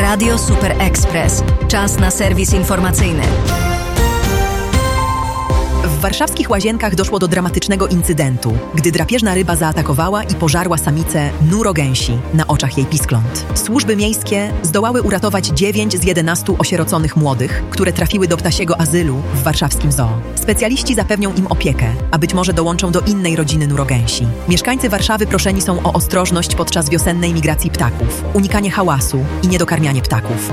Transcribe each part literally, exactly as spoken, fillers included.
Radio Super Express. Czas na serwis informacyjny. W warszawskich Łazienkach doszło do dramatycznego incydentu, gdy drapieżna ryba zaatakowała i pożarła samicę nurogęsi na oczach jej piskląt. Służby miejskie zdołały uratować dziewięć z jedenastu osieroconych młodych, które trafiły do ptasiego azylu w warszawskim zoo. Specjaliści zapewnią im opiekę, a być może dołączą do innej rodziny nurogęsi. Mieszkańcy Warszawy proszeni są o ostrożność podczas wiosennej migracji ptaków, unikanie hałasu i niedokarmianie ptaków.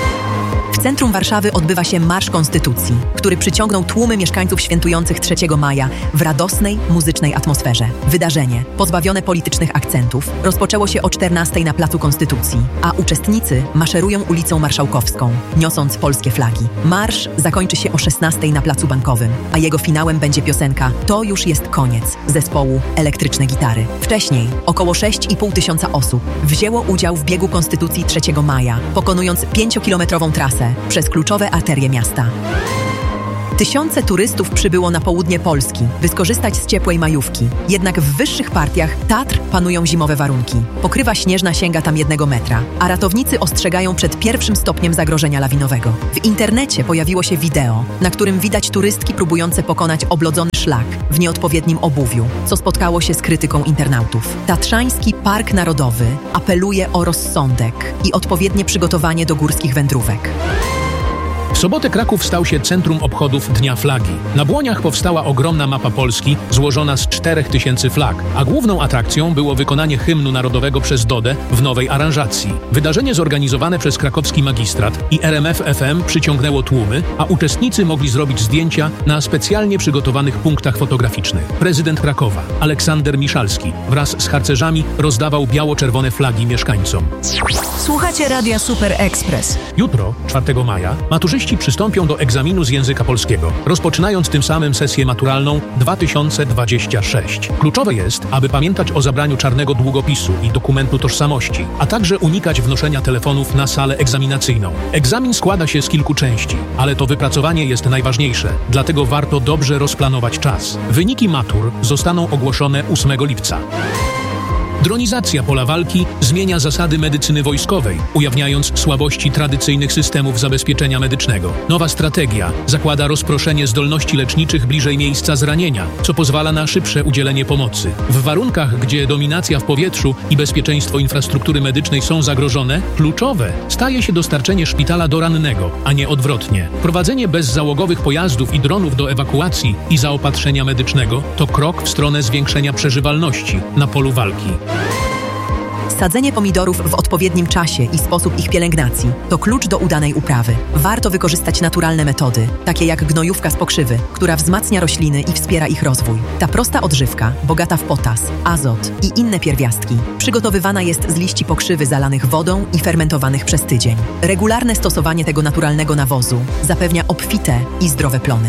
W centrum Warszawy odbywa się Marsz Konstytucji, który przyciągnął tłumy mieszkańców świętujących trzeciego maja w radosnej, muzycznej atmosferze. Wydarzenie, pozbawione politycznych akcentów, rozpoczęło się o czternastej na Placu Konstytucji, a uczestnicy maszerują ulicą Marszałkowską, niosąc polskie flagi. Marsz zakończy się o szesnastej na Placu Bankowym, a jego finałem będzie piosenka „To już jest koniec” zespołu Elektryczne Gitary. Wcześniej około sześć i pół tysiąca osób wzięło udział w biegu Konstytucji trzeciego maja, pokonując pięciokilometrową trasę przez kluczowe arterie miasta. Tysiące turystów przybyło na południe Polski, by skorzystać z ciepłej majówki. Jednak w wyższych partiach Tatr panują zimowe warunki. Pokrywa śnieżna sięga tam jednego metra, a ratownicy ostrzegają przed pierwszym stopniem zagrożenia lawinowego. W internecie pojawiło się wideo, na którym widać turystki próbujące pokonać oblodzony szlak w nieodpowiednim obuwiu, co spotkało się z krytyką internautów. Tatrzański Park Narodowy apeluje o rozsądek i odpowiednie przygotowanie do górskich wędrówek. W sobotę Kraków stał się centrum obchodów Dnia Flagi. Na Błoniach powstała ogromna mapa Polski złożona z czterech tysięcy flag, a główną atrakcją było wykonanie hymnu narodowego przez Dodę w nowej aranżacji. Wydarzenie zorganizowane przez krakowski magistrat i R M F F M przyciągnęło tłumy, a uczestnicy mogli zrobić zdjęcia na specjalnie przygotowanych punktach fotograficznych. Prezydent Krakowa, Aleksander Miszalski, wraz z harcerzami rozdawał biało-czerwone flagi mieszkańcom. Słuchacie Radia Super Express. Jutro, czwartego maja, maturzyści przystąpią do egzaminu z języka polskiego, rozpoczynając tym samym sesję maturalną dwa tysiące dwudziesty szósty. Kluczowe jest, aby pamiętać o zabraniu czarnego długopisu i dokumentu tożsamości, a także unikać wnoszenia telefonów na salę egzaminacyjną. Egzamin składa się z kilku części, ale to wypracowanie jest najważniejsze, dlatego warto dobrze rozplanować czas. Wyniki matur zostaną ogłoszone ósmego lipca. Dronizacja pola walki zmienia zasady medycyny wojskowej, ujawniając słabości tradycyjnych systemów zabezpieczenia medycznego. Nowa strategia zakłada rozproszenie zdolności leczniczych bliżej miejsca zranienia, co pozwala na szybsze udzielenie pomocy. W warunkach, gdzie dominacja w powietrzu i bezpieczeństwo infrastruktury medycznej są zagrożone, kluczowe staje się dostarczenie szpitala do rannego, a nie odwrotnie. Prowadzenie bezzałogowych pojazdów i dronów do ewakuacji i zaopatrzenia medycznego to krok w stronę zwiększenia przeżywalności na polu walki. Sadzenie pomidorów w odpowiednim czasie i sposób ich pielęgnacji to klucz do udanej uprawy. Warto wykorzystać naturalne metody, takie jak gnojówka z pokrzywy, która wzmacnia rośliny i wspiera ich rozwój. Ta prosta odżywka, bogata w potas, azot i inne pierwiastki, przygotowywana jest z liści pokrzywy zalanych wodą i fermentowanych przez tydzień. Regularne stosowanie tego naturalnego nawozu zapewnia obfite i zdrowe plony.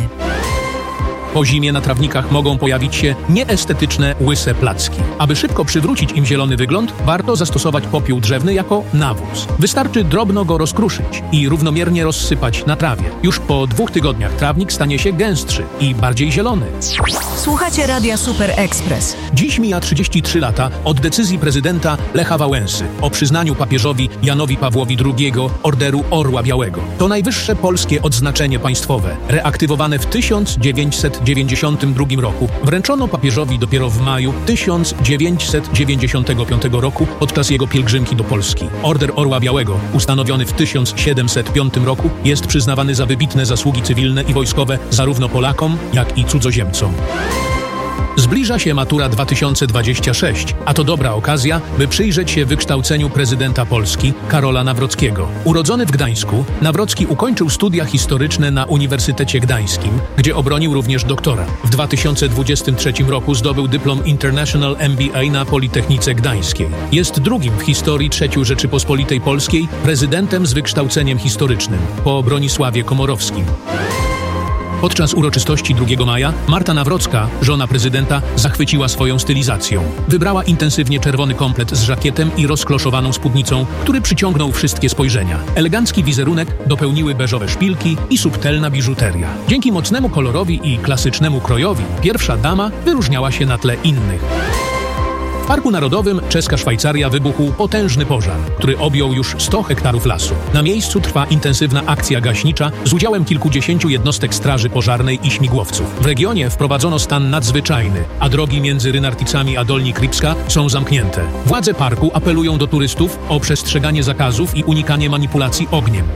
Po zimie na trawnikach mogą pojawić się nieestetyczne, łyse placki. Aby szybko przywrócić im zielony wygląd, warto zastosować popiół drzewny jako nawóz. Wystarczy drobno go rozkruszyć i równomiernie rozsypać na trawie. Już po dwóch tygodniach trawnik stanie się gęstszy i bardziej zielony. Słuchacie Radia Super Express. Dziś mija trzydzieści trzy lata od decyzji prezydenta Lecha Wałęsy o przyznaniu papieżowi Janowi Pawłowi drugiemu Orderu Orła Białego. To najwyższe polskie odznaczenie państwowe, reaktywowane w tysiąc dziewięćset dziewięćdziesiątym drugim roku. Wręczono papieżowi dopiero w maju tysiąc dziewięćset dziewięćdziesiątego piątego roku podczas jego pielgrzymki do Polski. Order Orła Białego, ustanowiony w tysiąc siedemset piątym roku, jest przyznawany za wybitne zasługi cywilne i wojskowe zarówno Polakom, jak i cudzoziemcom. Zbliża się matura dwa tysiące dwudziesty szósty, a to dobra okazja, by przyjrzeć się wykształceniu prezydenta Polski Karola Nawrockiego. Urodzony w Gdańsku, Nawrocki ukończył studia historyczne na Uniwersytecie Gdańskim, gdzie obronił również doktora. W dwa tysiące dwudziestym trzecim roku zdobył dyplom International M B A na Politechnice Gdańskiej. Jest drugim w historii trzeciej Rzeczypospolitej Polskiej prezydentem z wykształceniem historycznym, po Bronisławie Komorowskim. Podczas uroczystości drugiego maja Marta Nawrocka, żona prezydenta, zachwyciła swoją stylizacją. Wybrała intensywnie czerwony komplet z żakietem i rozkloszowaną spódnicą, który przyciągnął wszystkie spojrzenia. Elegancki wizerunek dopełniły beżowe szpilki i subtelna biżuteria. Dzięki mocnemu kolorowi i klasycznemu krojowi pierwsza dama wyróżniała się na tle innych. W Parku Narodowym Czeska Szwajcaria wybuchł potężny pożar, który objął już sto hektarów lasu. Na miejscu trwa intensywna akcja gaśnicza z udziałem kilkudziesięciu jednostek straży pożarnej i śmigłowców. W regionie wprowadzono stan nadzwyczajny, a drogi między Rynarticami a Dolni Kripska są zamknięte. Władze parku apelują do turystów o przestrzeganie zakazów i unikanie manipulacji ogniem.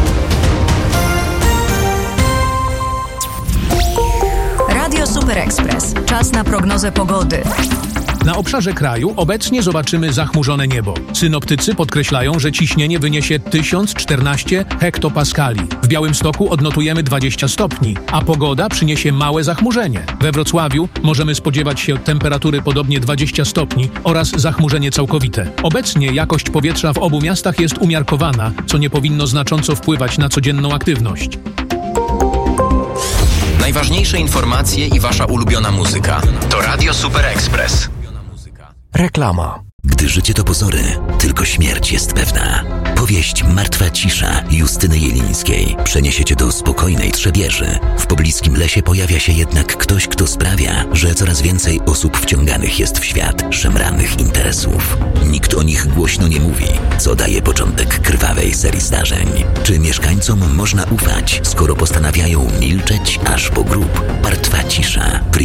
Radio Super Express. Czas na prognozę pogody. Na obszarze kraju obecnie zobaczymy zachmurzone niebo. Synoptycy podkreślają, że ciśnienie wyniesie tysiąc czternaście hektopaskali. W Białymstoku odnotujemy dwadzieścia stopni, a pogoda przyniesie małe zachmurzenie. We Wrocławiu możemy spodziewać się temperatury podobnie dwadzieścia stopni oraz zachmurzenie całkowite. Obecnie jakość powietrza w obu miastach jest umiarkowana, co nie powinno znacząco wpływać na codzienną aktywność. Najważniejsze informacje i wasza ulubiona muzyka to Radio Super Express. Reklama. Gdy życie to pozory, tylko śmierć jest pewna. Powieść Martwa cisza Justyny Jelińskiej przeniesie cię do spokojnej Trzebieży. W pobliskim lesie pojawia się jednak ktoś, kto sprawia, że coraz więcej osób wciąganych jest w świat szemranych interesów. Nikt o nich głośno nie mówi, co daje początek krwawej serii zdarzeń. Czy mieszkańcom można ufać, skoro postanawiają milczeć aż po grób? Martwa cisza.